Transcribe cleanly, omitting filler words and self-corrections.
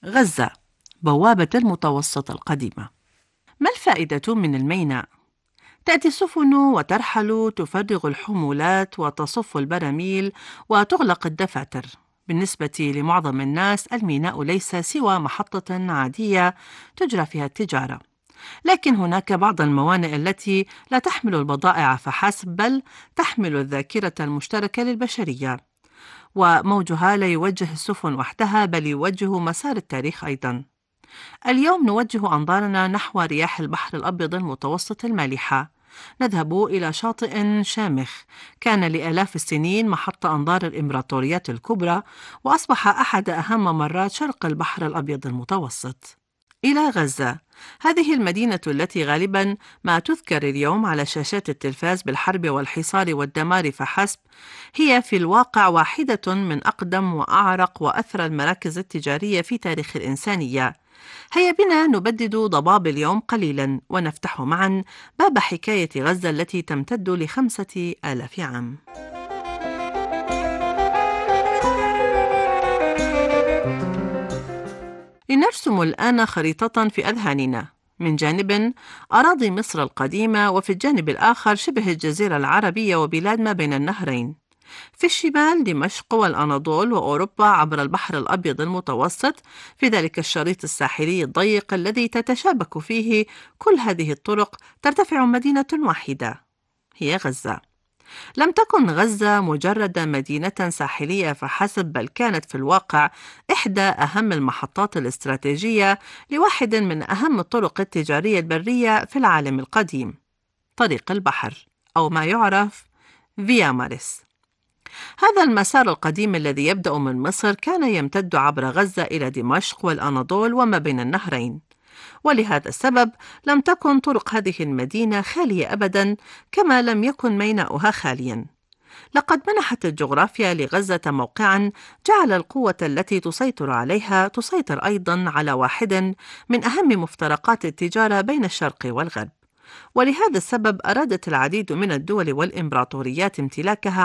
غزة بوابة المتوسط القديمة. ما الفائدة من الميناء؟ تأتي السفن وترحل، تفرغ الحمولات وتصف البراميل وتغلق الدفاتر. بالنسبة لمعظم الناس الميناء ليس سوى محطة عادية تجرى فيها التجارة، لكن هناك بعض الموانئ التي لا تحمل البضائع فحسب، بل تحمل الذاكرة المشتركة للبشرية، وموجها لا يوجه السفن وحدها بل يوجه مسار التاريخ أيضا. اليوم نوجه أنظارنا نحو رياح البحر الأبيض المتوسط المالحة. نذهب إلى شاطئ شامخ كان لآلاف السنين محط أنظار الإمبراطوريات الكبرى، وأصبح أحد أهم ممرات شرق البحر الأبيض المتوسط. إلى غزة، هذه المدينة التي غالبا ما تذكر اليوم على شاشات التلفاز بالحرب والحصار والدمار فحسب، هي في الواقع واحدة من أقدم وأعرق وأثرى المراكز التجارية في تاريخ الإنسانية. هيا بنا نبدد ضباب اليوم قليلا ونفتح معا باب حكاية غزة التي تمتد ل5,000 عام. لنرسم الآن خريطة في أذهاننا. من جانب أراضي مصر القديمة، وفي الجانب الآخر شبه الجزيرة العربية وبلاد ما بين النهرين. في الشمال دمشق والأناضول وأوروبا عبر البحر الأبيض المتوسط، في ذلك الشريط الساحلي الضيق الذي تتشابك فيه كل هذه الطرق ترتفع مدينة واحدة، هي غزة. لم تكن غزة مجرد مدينة ساحلية فحسب، بل كانت في الواقع إحدى أهم المحطات الاستراتيجية لواحد من أهم الطرق التجارية البرية في العالم القديم، طريق البحر، أو ما يعرف فيا مارس. هذا المسار القديم الذي يبدأ من مصر كان يمتد عبر غزة إلى دمشق والأناضول وما بين النهرين، ولهذا السبب لم تكن طرق هذه المدينة خالية أبدا، كما لم يكن ميناؤها خاليا. لقد منحت الجغرافيا لغزة موقعا جعل القوة التي تسيطر عليها تسيطر أيضا على واحد من أهم مفترقات التجارة بين الشرق والغرب، ولهذا السبب أرادت العديد من الدول والإمبراطوريات امتلاكها